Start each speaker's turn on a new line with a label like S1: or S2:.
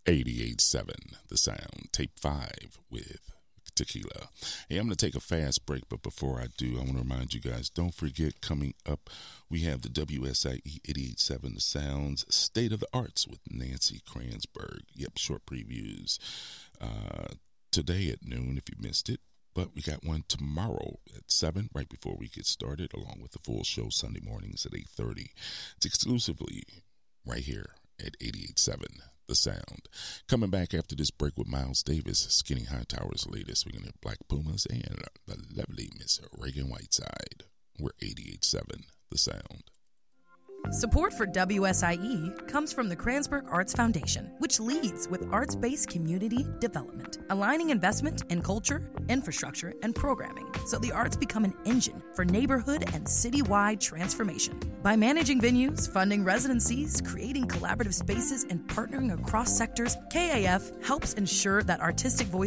S1: 88.7 The Sound, tape 5 with Tequila. Hey, I'm going to take a fast break, but before I do, I want to remind you guys, don't forget, coming up, we have the WSIE 88.7 The Sound's State of the Arts with Nancy Kranzberg. Yep, short previews today at noon if you missed it. But we got one tomorrow at 7, right before we get started, along with the full show Sunday mornings at 8:30. It's exclusively right here at 88.7 The Sound. Coming back after this break with Miles Davis, Skinny Hightower's latest. We're going to have Black Pumas and the lovely Miss Reagan Whiteside. We're 88.7 The Sound.
S2: Support for WSIE comes from the Kranzberg Arts Foundation, which leads with arts-based community development, aligning investment in culture, infrastructure, and programming so the arts become an engine for neighborhood and citywide transformation. By managing venues, funding residencies, creating collaborative spaces, and partnering across sectors, KAF helps ensure that artistic voices